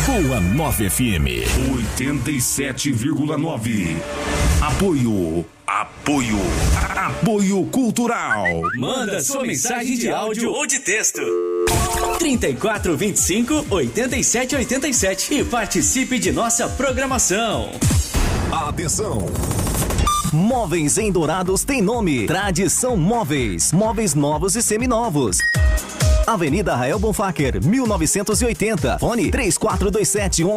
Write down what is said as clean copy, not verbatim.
Boa 9 FM 87,9. Apoio cultural. Manda sua mensagem de áudio ou de texto. 3425-8787 e participe de nossa programação. Atenção! Móveis em Dourados tem nome. Tradição Móveis. Móveis novos e seminovos. Avenida Rael Bonfacker, 1980. Fone 3427